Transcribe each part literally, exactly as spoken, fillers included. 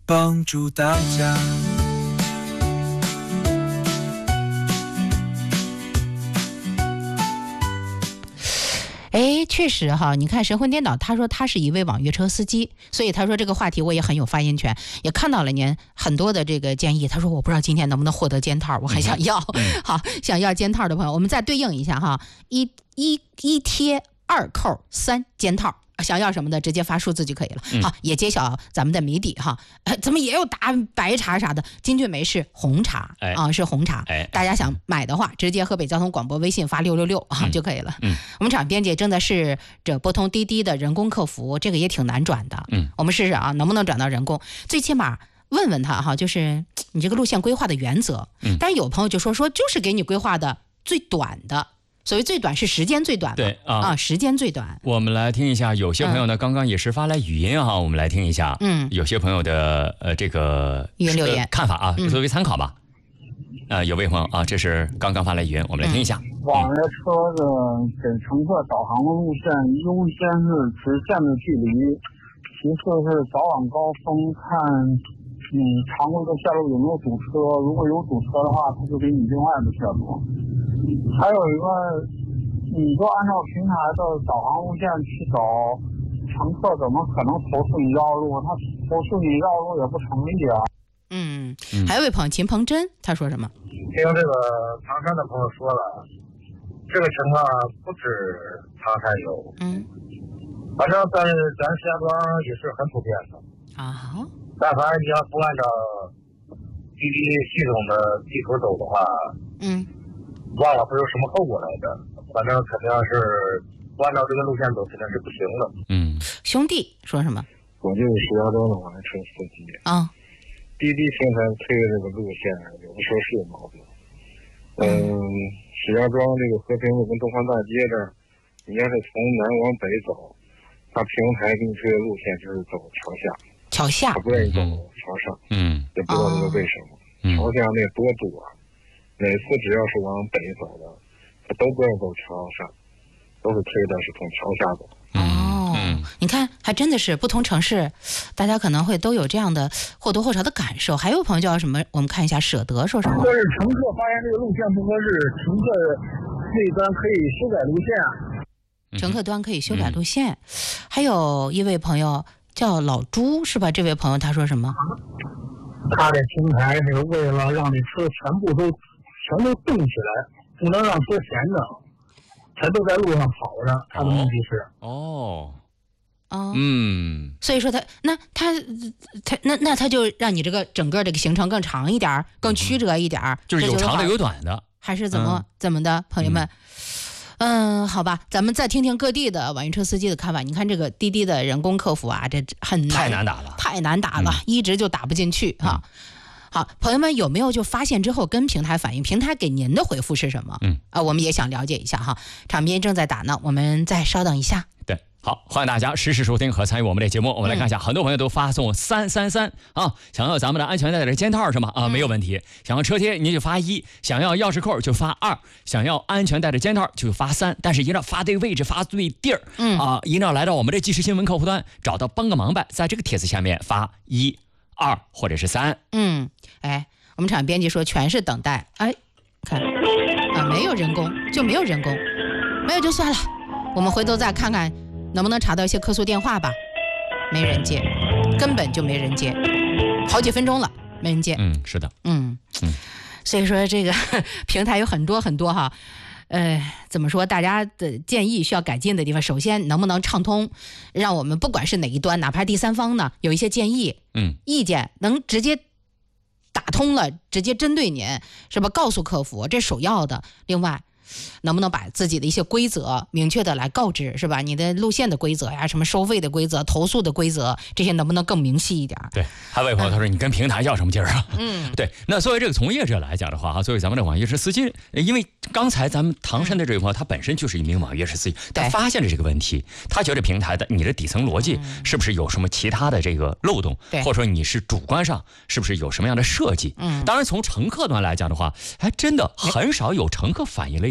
帮助大家。 哎，确实哈，你看神魂颠倒，他说他是一位网约车司机，所以他说这个话题我也很有发言权，也看到了您很多的这个建议。他说我不知道今天能不能获得肩套，我很想要。嗯、好，想要肩套的朋友，我们再对应一下哈，一一一贴二扣三肩套。想要什么的直接发数字就可以了。嗯、好，也揭晓咱们的谜底哈。呃，咱们也有打白茶啥的，金骏眉是红茶、哎、啊，是红茶。哎，大家想买的话，直接河北交通广播微信发六六六啊、嗯、就可以了。嗯，我们场编辑正在试着拨通滴滴的人工客服，这个也挺难转的。嗯，我们试试啊，能不能转到人工？最起码问问他哈，就是你这个路线规划的原则。嗯，但是有朋友就说说就是给你规划的最短的。所谓最短是时间最短， 对 啊, 啊，时间最短。 我们来听一下，有些朋友呢、嗯、刚刚也是发来语音啊，我们来听一下。嗯，有些朋友的呃这个语音留言、 呃、看法啊，嗯、作为参考吧。呃，有位朋友啊，这是刚刚发来语音，我们来听一下。 网约车的给乘客导航的路线，优先是直线的距离，其次是早晚高峰看嗯常规的线路有没有堵车，如果有堵车的话，他就给你另外的线路。还有一个，你就按照平台的导航路线去找乘客，怎么可能投诉你绕路？他投诉你绕路也不成立啊。 嗯，还有位朋友秦鹏真，他说什么？ 听这个唐山的朋友说了，这个情况不止唐山有，嗯，反正在咱石家庄也是很普遍的啊。但凡你要不按照滴滴系统的地图走的话，嗯。忘了会有什么后果来的，反正肯定是不按照这个路线走，肯定是不行的。 嗯，兄弟说什么？ 我就是石家庄的网约车司机啊。滴滴平台推的这个路线，有的时候是有毛病。嗯，石家庄这个和平路跟东环大街这儿，你要是从南往北走，它平台给你推的路线就是走桥下。 桥下。 他不愿意走桥上。嗯。也不知道这个为什么。嗯。桥下那多堵啊！每次只要是往北走的，他都不要走桥上，都是推的是从桥下走。 哦，嗯、你看，还真的是不同城市，大家可能会都有这样的或多或少的感受。还有朋友叫什么？我们看一下，舍得说什么？ 就是乘客发现这个路线不合适，乘客这端可以修改路线。 乘客端可以修改路线。嗯、还有一位朋友叫老朱，是吧？这位朋友他说什么？ 他的平台是为了让你车全部都。全都动起来，不能让车闲着，才都在路上跑着。他的目的是哦， 哦， 嗯， 所以说他那他他那那他就让你这个整个这个行程更长一点，更曲折一点，嗯、 就是有长的有短的， 还是怎么、嗯、怎么的，朋友们？嗯, 嗯，好吧，咱们再听听各地的网约车司机的看法。你看这个滴滴的人工客服啊，这很难太难打了， 太难打了，嗯、一直就打不进去哈。嗯好，朋友们有没有就发现之后跟平台反映？平台给您的回复是什么？嗯啊，我们也想了解一下哈。场边正在打呢，我们再稍等一下。 对，好，欢迎大家实时收听和参与我们的节目。我们来看一下，嗯、很多朋友都发送三三三啊，想要咱们的安全带的肩套是吗？啊，嗯、没有问题。想要车贴您就发一，想要钥匙扣就发二，想要安全带的肩套就发三。但是一定要发对位置，发对地儿。嗯啊，一定要来到我们的即时新闻客户端，找到帮个忙呗，在这个帖子下面发一。二或者是三， 嗯，哎，我们场编辑说全是等待，哎，看啊，没有人工就没有人工，没有就算了，我们回头再看看能不能查到一些客诉电话吧，没人接，根本就没人接，好几分钟了没人接， 嗯，是的， 嗯嗯，所以说这个平台有很多很多哈。呃，怎么说？大家的建议需要改进的地方，首先能不能畅通，让我们不管是哪一端，哪怕第三方呢，有一些建议、嗯，意见能直接打通了，直接针对您，是吧？告诉客服，这是首要的。另外，能不能把自己的一些规则明确的来告知，是吧？你的路线的规则呀，什么收费的规则、投诉的规则，这些能不能更明细一点？ 对，还有位朋友他说：“你跟平台较什么劲儿啊？”嗯，对。那作为这个从业者来讲的话，哈，作为咱们的网约车司机，因为刚才咱们唐山的这位朋友，他本身就是一名网约车司机，他发现了这个问题，他觉得平台的你的底层逻辑是不是有什么其他的这个漏洞，或者说你是主观上是不是有什么样的设计？嗯，当然从乘客端来讲的话，还真的很少有乘客反映类似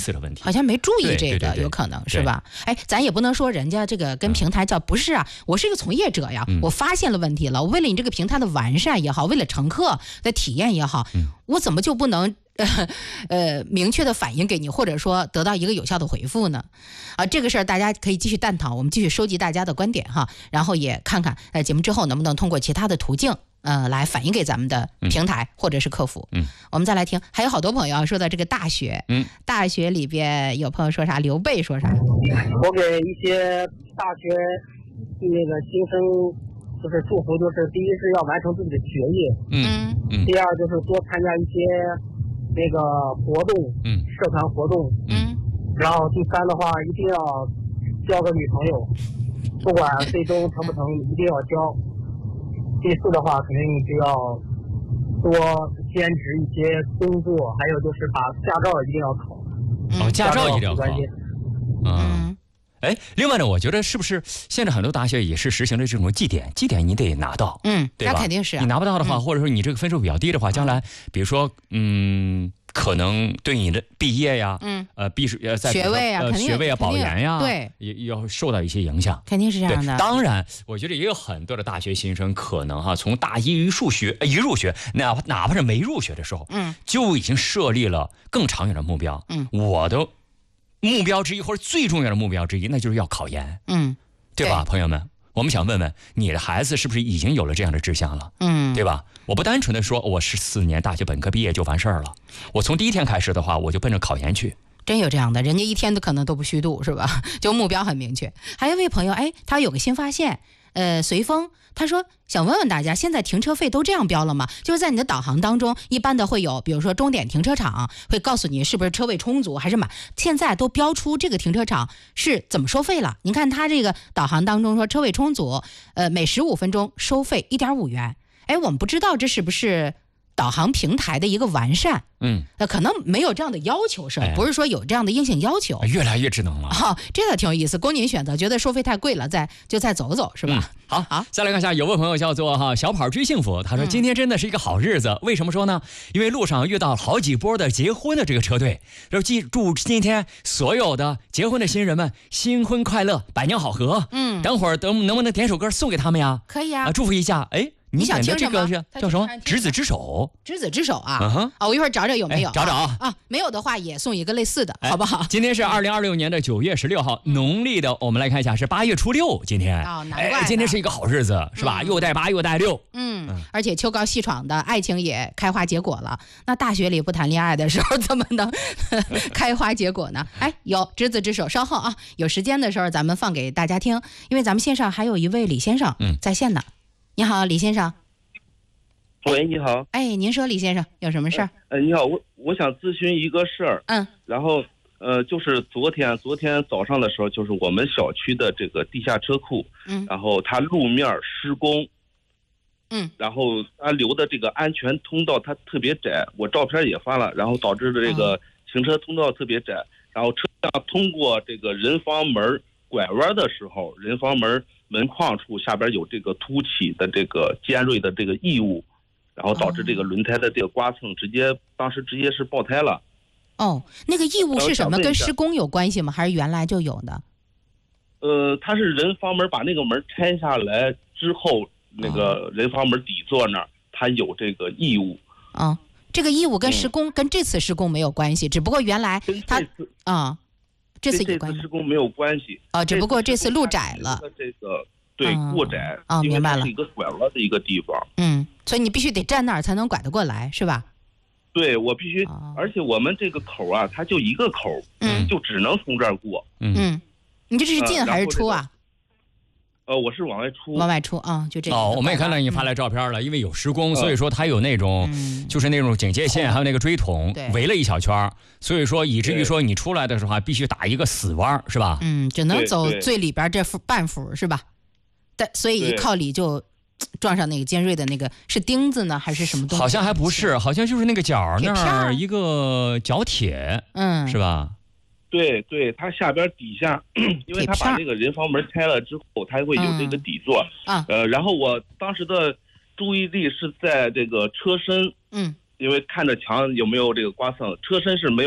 似的问题， 好像没注意这个，有可能是吧？哎，咱也不能说人家这个跟平台叫不是啊，我是一个从业者呀， 嗯、 我发现了问题了，我为了你这个平台的完善也好，为了乘客的体验也好， 嗯、 我怎么就不能呃呃明确的反映给你，或者说得到一个有效的回复呢？啊，这个事儿大家可以继续探讨，我们继续收集大家的观点哈，然后也看看呃节目之后能不能通过其他的途径。呃，来反映给咱们的平台、嗯、或者是客服。 嗯， 我们再来听，还有好多朋友说到这个大学。 嗯， 大学里边有朋友说啥？刘备说啥？ 我给一些大学那个新生就是祝福，就是第一是要完成自己的学业， 嗯嗯， 第二就是多参加一些那个活动， 嗯， 社团活动， 嗯， 然后第三的话一定要交个女朋友，不管最终成不成，一定要交。第四的话，肯定就要多兼职一些工作，还有就是把驾照一定要考。 哦，驾照一定要考。 嗯， 哎，另外呢，我觉得是不是现在很多大学也是实行了这种绩点？绩点你得拿到， 嗯， 对吧？ 那肯定是、啊。 你拿不到的话， 嗯、 或者说你这个分数比较低的话，将来比如说，嗯。可能对你的毕业呀， 嗯， 呃，毕呃，在学位啊， 呃，学位啊，保研呀， 对， 也要受到一些影响， 肯定是这样的。 当然，我觉得也有很多的大学新生可能哈，从大一一入学，一入学，哪怕哪怕是没入学的时候， 嗯， 就已经设立了更长远的目标。 嗯， 我的目标之一或者最重要的目标之一，那就是要考研。 嗯， 对吧，朋友们？我们想问问你的孩子是不是已经有了这样的志向了？ 嗯， 对吧？我不单纯的说我是四年大学本科毕业就完事儿了，我从第一天开始的话，我就奔着考研去。 真有这样的，人家一天都可能都不虚度，是吧？就目标很明确。还有一位朋友，哎，他有个新发现，呃，随风，他说想问问大家，现在停车费都这样标了吗？就是在你的导航当中，一般的会有，比如说终点停车场会告诉你是不是车位充足还是满，现在都标出这个停车场是怎么收费了。您看他这个导航当中说车位充足，呃，每十五分钟收费一点五元。哎，我们不知道这是不是导航平台的一个完善， 嗯， 呃，可能没有这样的要求是吧？ 哎、 不是说有这样的硬性要求， 越来越智能了。 好、哦，这个挺有意思，供您选择，觉得收费太贵了，再就再走走，是吧？ 嗯、好， 好， 再来看一下，有位朋友叫做哈小跑追幸福，他说、嗯、今天真的是一个好日子，为什么说呢？因为路上遇到好几波的结婚的这个车队，然后记祝今天所有的结婚的新人们新婚快乐，百年好合。 嗯， 等会儿等能不能点首歌送给他们呀？ 可以啊， 啊祝福一下，哎。你想听这个是叫什么？执子之手， 执子之手啊！ 啊、 uh-huh. 哦，我一会儿找找有没有， 哎、找找啊啊！没有的话也送一个类似的， 哎、 好不好？ 今天是二零二六年的九月十六号，嗯、农历的，我们来看一下是八月初六。今天哦，难怪、 哎，今天是一个好日子，是吧？嗯、又带八又带六， 嗯，嗯而且秋高气爽的爱情也开花结果了。那大学里不谈恋爱的时候，怎么能开花结果呢？哎，有执子之手，稍后啊，有时间的时候咱们放给大家听，因为咱们线上还有一位李先生在线呢。嗯、你好，李先生。 喂，你好。 哎，您说李先生有什么事儿？ 呃，你好，我我想咨询一个事儿。 嗯。 然后，呃，就是昨天昨天早上的时候，就是我们小区的这个地下车库， 嗯， 然后它路面施工， 嗯， 然后它留的这个安全通道它特别窄，我照片也发了，然后导致的这个行车通道特别窄，然后车辆通过这个人防门拐弯的时候，人防门门框处下边有这个凸起的这个尖锐的这个异物。然后导致这个轮胎的这个刮蹭，直接当时直接是爆胎了。 哦，那个异物是什么？跟施工有关系吗？还是原来就有的？ 呃，它是人房门把那个门拆下来之后，那个人房门底座那儿，它有这个异物。 啊、哦，这个异物跟施工、嗯、跟这次施工没有关系，只不过原来它啊，这次有关系。 施工没有关系。 哦，只不过这次路窄了。 这个对过窄啊、哦，明白了。 是一个拐弯的一个地方。 嗯。所以你必须得站那儿才能拐得过来，是吧？ 对，我必须，哦、而且我们这个口啊，它就一个口， 嗯， 就只能从这儿过。 嗯，你这是进还是出啊？ 呃，我是往外出。 往外出啊、哦，就这个。 哦，我们也看到你发来照片了，嗯、因为有施工， 嗯、 所以说它有那种、 嗯、 就是那种警戒线，还有那个锥筒围了一小圈，所以说以至于说你出来的时候必须打一个死弯，是吧？ 嗯，只能走最里边这幅半幅，是吧？但所以一靠里就。撞上那个尖锐的那个是钉子呢，还是什么东西？ 好像还不是，好像就是那个角那儿一个角铁， 嗯， 是吧？ 对对，它下边底下，因为它把那个人房门拆了之后，它会有这个底座啊、 嗯。呃，然后我当时的注意力是在这个车身， 嗯， 因为看着墙有没有这个刮蹭，车身是没有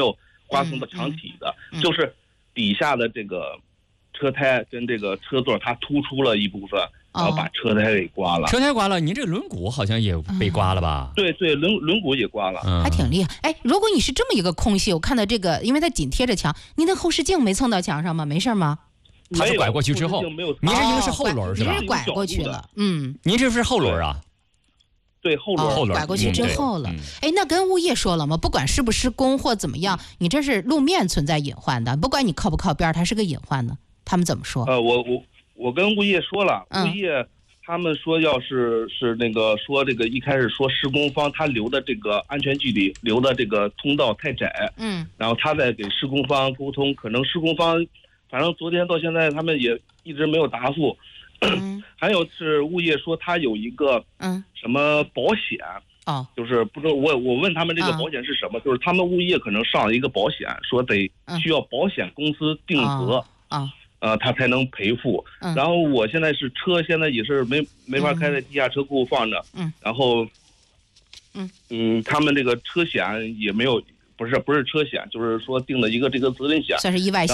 刮蹭的墙体的，嗯嗯、就是底下的这个车胎跟这个车座它突出了一部分。然后把车胎给刮了， 车胎刮了，您这轮毂好像也被刮了吧？ 嗯、对对，轮轮毂也刮了， 嗯、还挺厉害。哎，如果你是这么一个空隙，我看到这个，因为它紧贴着墙，您的后视镜没蹭到墙上吗？没事吗？ 他是拐过去之后，您是应该是后轮是吧？ 您是拐过去了，嗯， 您这是后轮啊？ 对，后轮、 哦、 后轮拐过去之后了。哎、 嗯， 那跟物业说了吗？不管是不施工或怎么样，你这是路面存在隐患的，不管你靠不靠边，它是个隐患的。他们怎么说？ 呃，我我我跟物业说了，嗯、物业。他们说，要是是那个说这个一开始说施工方他留的这个安全距离留的这个通道太窄， 嗯， 然后他再给施工方沟通，可能施工方反正昨天到现在他们也一直没有答复。 嗯、 还有是物业说他有一个嗯什么保险， 哦， 就是不知道我我问他们这个保险是什么，哦、就是他们物业可能上了一个保险，说得需要保险公司定责啊。哦呃，他才能赔付。 嗯、 然后我现在是车，现在也是没没法开在地下车库放着。 嗯。 然后， 嗯嗯，他们这个车险也没有，不是不是车险，就是说定了一个这个责任险， 算是意外险。